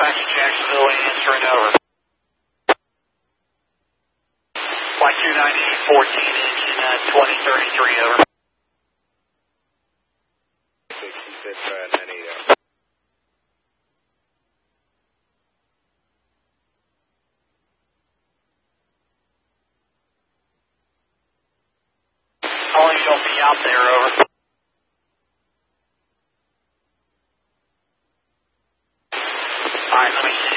Taxi Jacksonville, answering over. Flight 298, 14, engine 2033, over. 66, 98, over. How long you going to be out there, over? Alright, let me see.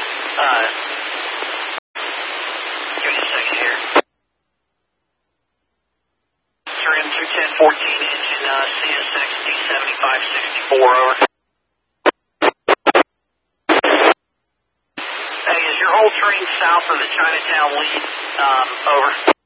Give me a second here. Trim 210, 14, engine CSX D7564, over. Hey, is your whole train south of the Chinatown lead? Over.